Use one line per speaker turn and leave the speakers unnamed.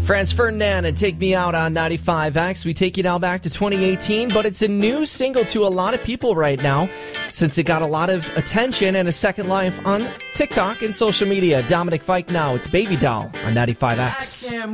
Franz Ferdinand and Take Me Out on 95X. We take you now back to 2018, but it's a new single to a lot of people right now since it got a lot of attention and a second life on TikTok and social media. Dominic Fike now. It's Baby Doll on 95X.